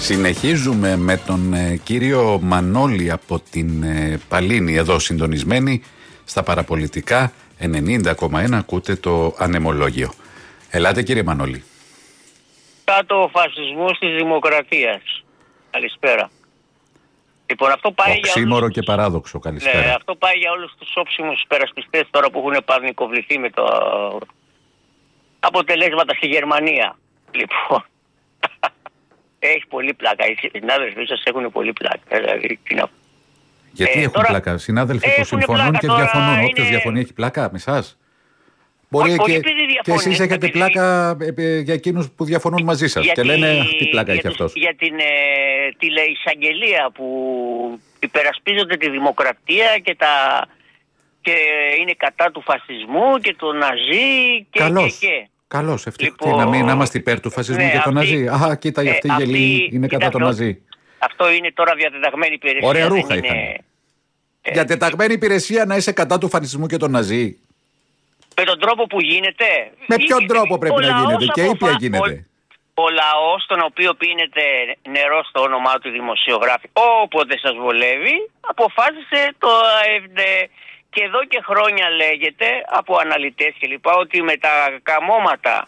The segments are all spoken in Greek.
Συνεχίζουμε με τον κύριο Μανώλη από την Παλίνη, εδώ συντονισμένη στα παραπολιτικά 90,1. Ακούτε το ανεμολόγιο. Ελάτε κύριε Μανώλη. Κάτω ο φασισμός της δημοκρατίας. Καλησπέρα. Λοιπόν, αυτό πάει οξύμορο και παράδοξο. Καλησπέρα. Ναι, αυτό πάει για όλους τους όψιμους υπερασπιστές τώρα που έχουν πανικοβληθεί με τα αποτελέσματα στη Γερμανία. Λοιπόν, έχει πολύ πλάκα. Οι συνάδελφοι σας έχουν πολύ πλάκα. Δηλαδή, γιατί έχουν τώρα πλάκα? Συνάδελφοι που συμφωνούν και διαφωνούν. Είναι... Όποιος διαφωνεί έχει πλάκα με εσάς. Μπορεί και εσείς έχετε πλάκα για εκείνους που διαφωνούν μαζί σας και λένε τι πλάκα έχει αυτός. Για την τηλεεισαγγελία που υπερασπίζονται τη δημοκρατία και είναι κατά του φασισμού και του ναζί και Καλώς, ευτυχώς. Λοιπόν, να είμαστε υπέρ του φασισμού και του ναζί. Α, κοίτα, αυτή η γελή είναι κατά το ναζί. Αυτό είναι τώρα διατεταγμένη υπηρεσία. Ωραία ρούχα είναι. Διατεταγμένη υπηρεσία να είσαι κατά του φασισμού και του ναζί. Με τον τρόπο που γίνεται. Με ποιον τρόπο πρέπει να γίνεται και ήπια γίνεται. Ο λαός τον οποίο πίνεται νερό στο όνομά του δημοσιογράφη, όποτε σας βολεύει, αποφάσισε το ΑΕΒΔ. Και εδώ και χρόνια λέγεται από αναλυτές και λοιπά ότι με τα καμώματα,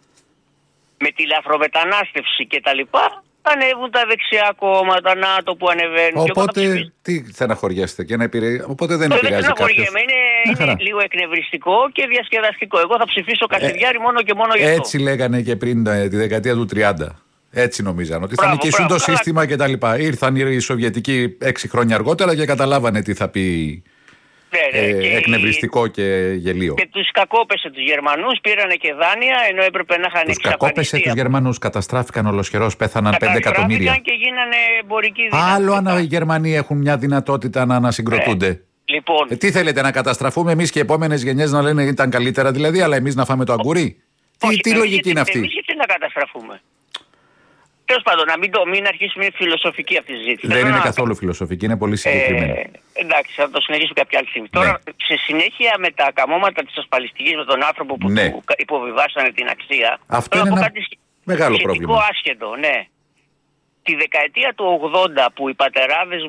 με τη λαθρομετανάστευση και τα λοιπά, ανέβουν τα δεξιά κόμματα, ΝΑΤΟ που ανεβαίνουν. Οπότε τι στεναχωριέστε και να επηρεάζει? Οπότε δεν επηρεάζει κάποιος. Είναι λίγο εκνευριστικό και διασκεδαστικό. Εγώ θα ψηφίσω Κασιδιάρη μόνο και μόνο για αυτό. Έτσι λέγανε και πριν τη δεκαετία του 30. Έτσι νομίζαν ότι θα νικήσουν το σύστημα κτλ. Ήρθαν οι Σοβιετικοί 6 χρόνια αργότερα και καταλάβανε τι θα πει. Εκνευριστικό και γελίο. Και τους κακόπεσε τους Γερμανούς, πήρανε και δάνεια ενώ έπρεπε να είχαν εξαφανιστεί. Τους κακόπεσε τους Γερμανούς, καταστράφηκαν ολοσχερός, πέθαναν 5 εκατομμύρια. Και γίνανε εμπορικοί δύναμη. Άλλο αν οι Γερμανοί έχουν μια δυνατότητα να ανασυγκροτούνται. Λοιπόν. Τι θέλετε, να καταστραφούμε εμείς και οι επόμενες γενιές να λένε ήταν καλύτερα δηλαδή, αλλά εμείς να φάμε το αγκουρί? Τι λογική είναι αυτή? Εμείς γιατί να καταστραφούμε? Τέλος πάντων, μην αρχίσουμε, είναι φιλοσοφική αυτή η συζήτηση. Δεν είναι καθόλου φιλοσοφική, είναι πολύ συγκεκριμένη. Εντάξει, θα το συνεχίσω κάποια άλλη στιγμή. Ναι. Τώρα, σε συνέχεια με τα καμώματα της ασφαλιστικής, με τον άνθρωπο που του υποβιβάσανε την αξία. Αυτό είναι ένα μεγάλο πρόβλημα. Άσχετο, ναι. Τη δεκαετία του 80 που οι πατεράδες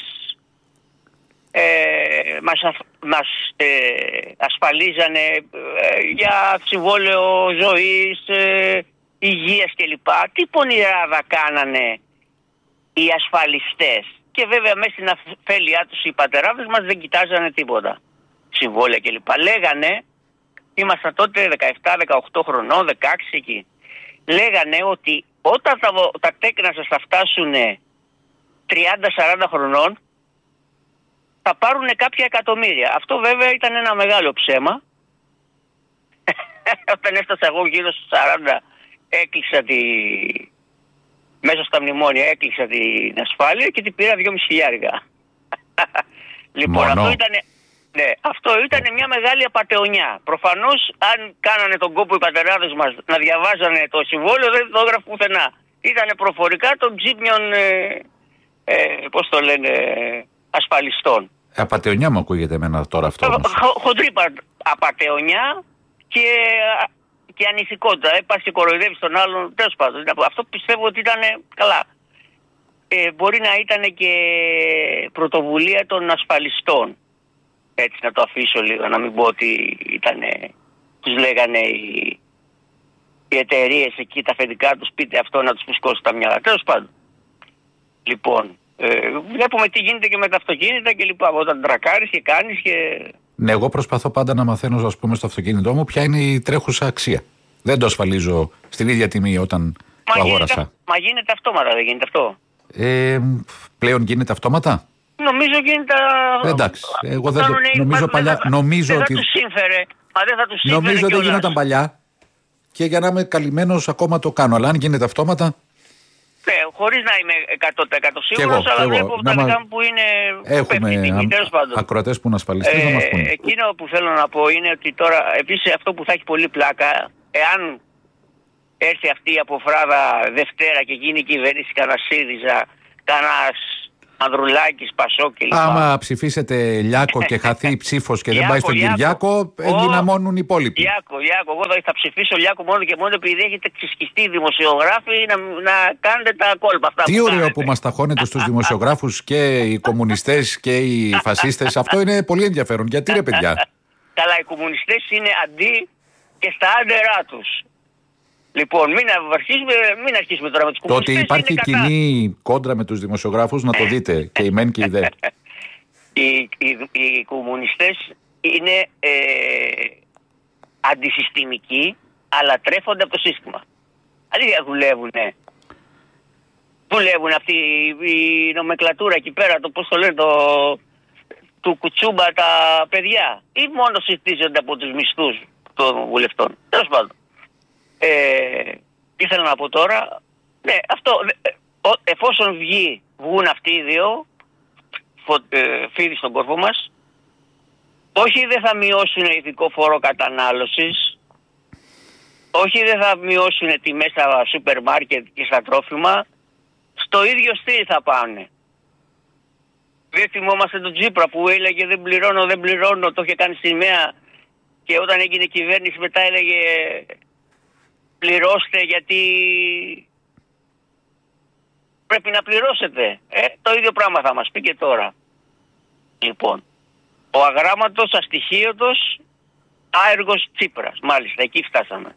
μας ασφαλίζανε για συμβόλαιο ζωής, υγείας κλπ. Τι πονηράδα κάνανε οι ασφαλιστές? Και βέβαια μέσα στην αφέλειά τους οι πατεράδες μας δεν κοιτάζανε τίποτα. Συμβόλαια κλπ. Λέγανε, ήμασταν τότε 17-18 χρονών, 16 εκεί. Λέγανε ότι όταν τα τέκνα σας θα φτάσουν 30-40 χρονών θα πάρουν κάποια εκατομμύρια. Αυτό βέβαια ήταν ένα μεγάλο ψέμα. Όταν έφτασα εγώ γύρω στους 40 έκλεισα μέσα στα μνημόνια έκλεισα την ασφάλεια και την πήρα 2.500. Λοιπόν, αυτό ήταν μια μεγάλη απατεωνιά. Προφανώς αν κάνανε τον κόπο οι πατεράδες μας να διαβάζανε το συμβόλαιο δεν το έγραφε πουθενά. Ήτανε προφορικά των ψήπιων πώς το λένε, ασφαλιστών. Απατεωνιά μου ακούγεται εμένα τώρα αυτό. Χοντρή απατεωνιά και ανηθικότητα. Πας και κοροϊδεύεις τον άλλον. Τέλος πάντων. Αυτό πιστεύω ότι ήταν καλά. Μπορεί να ήταν και πρωτοβουλία των ασφαλιστών. Έτσι να το αφήσω λίγο, να μην πω ότι τους λέγανε οι εταιρείες εκεί, τα αφεντικά τους, πείτε αυτό να τους φουσκώσει τα μυαλά. Τέλος πάντων. Λοιπόν, βλέπουμε τι γίνεται και με τα αυτοκίνητα και λοιπά. Όταν τρακάρεις και κάνεις και... Ναι, εγώ προσπαθώ πάντα να μαθαίνω, ας πούμε, στο αυτοκίνητό μου ποια είναι η τρέχουσα αξία. Δεν το ασφαλίζω στην ίδια τιμή όταν το αγόρασα. Μα γίνεται αυτόματα, δεν γίνεται αυτό? Πλέον γίνεται αυτόματα. Νομίζω γίνεται. Εντάξει, εγώ δεν το νομίζω παλιά. Νομίζω ότι. Δεν θα τους σύμφερε. Μα δεν θα τους σύμφερε. Νομίζω δεν γινόταν παλιά. Και για να είμαι καλυμμένος ακόμα το κάνω. Αλλά αν γίνεται αυτόματα. Ναι, χωρίς να είμαι 100% σίγουρος, αλλά βλέπω αυτά που είναι. Έχουμε ακροατές που είναι ασφαλιστές να μας πούνε. Εκείνο που θέλω να πω είναι ότι τώρα, επίσης αυτό που θα έχει πολύ πλάκα, εάν έρθει αυτή η αποφράδα Δευτέρα και γίνει η κυβέρνηση κανένα ΣΥΡΙΖΑ, κανένας Ανδρουλάκης, Πασόκ κλπ. Άμα ψηφίσετε Λιάκο και χαθεί η ψήφος και δεν πάει στον Κυριάκο, ενδυναμώνουν οι υπόλοιποι. Λιάκο, εγώ θα ψηφίσω Λιάκο μόνο και μόνο επειδή έχετε ξεσκιστεί δημοσιογράφοι να κάνετε τα κόλπα αυτά. Τι ωραίο που μας ταχώνετε στους δημοσιογράφους και οι κομμουνιστές και οι φασίστες. Αυτό είναι πολύ ενδιαφέρον. Γιατί ρε παιδιά? Καλά, οι κομμουνιστές είναι αντί και στα άντερά τους. Λοιπόν, μην αρχίσουμε τώρα με τους κομμουνιστές. Το ότι υπάρχει κοινή κόντρα με τους δημοσιογράφους, να το δείτε, και η μεν και η δε. Οι κομμουνιστές είναι αντισυστημικοί, αλλά τρέφονται από το σύστημα. Αλήθεια δουλεύουνε. Δουλεύουν αυτή η νομεκλατούρα εκεί πέρα, το πώς το λένε, του Κουτσούμπα τα παιδιά, ή μόνο συστίζονται από τους μισθούς των βουλευτών? Τέλος πάντων. Ήθελα να πω τώρα, ναι, αυτό, εφόσον βγουν αυτοί οι δύο φίδι στον κόρπο μας, όχι δεν θα μειώσουν ηθικό φόρο κατανάλωσης, όχι δεν θα μειώσουν τιμές στα σούπερ μάρκετ και στα τρόφιμα, στο ίδιο στυλ θα πάνε. Δεν θυμόμαστε τον Τσίπρα που έλεγε δεν πληρώνω, το είχε κάνει σημαία, και όταν έγινε κυβέρνηση μετά έλεγε πληρώστε γιατί πρέπει να πληρώσετε. Το ίδιο πράγμα θα μας πει και τώρα. Λοιπόν, ο αγράμματος, αστοιχείωτος, άεργος Τσίπρας. Μάλιστα, εκεί φτάσαμε.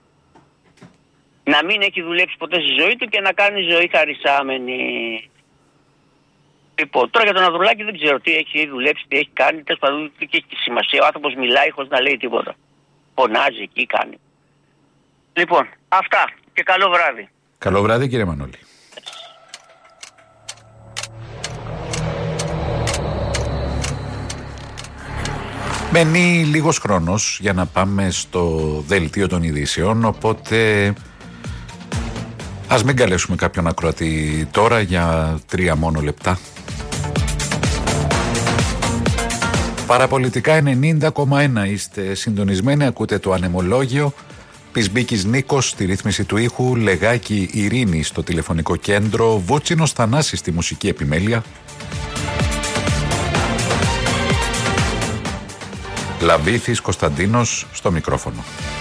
Να μην έχει δουλέψει ποτέ στη ζωή του και να κάνει ζωή χαρισάμενη. Λοιπόν, τώρα για τον Ανδρουλάκη δεν ξέρω τι έχει δουλέψει, τι έχει κάνει, τέλος πάντων τι έχει σημασία. Ο άνθρωπος μιλάει χωρίς να λέει τίποτα. Φωνάζει εκεί, κάνει. Λοιπόν, αυτά και καλό βράδυ. Καλό βράδυ, κύριε Μανώλη. Μένει λίγος χρόνος για να πάμε στο δελτίο των ειδήσεων, οπότε ας μην καλέσουμε κάποιον ακροατή τώρα για 3 μόνο λεπτά. Παραπολιτικά 90,1 είστε συντονισμένοι, ακούτε το ανεμολόγιο. Πισμπίκης Νίκος στη ρύθμιση του ήχου, Λεγάκη Ειρήνη στο τηλεφωνικό κέντρο, Βούτσινος Θανάσης στη μουσική επιμέλεια. Λαβήθης Κωνσταντίνος στο μικρόφωνο.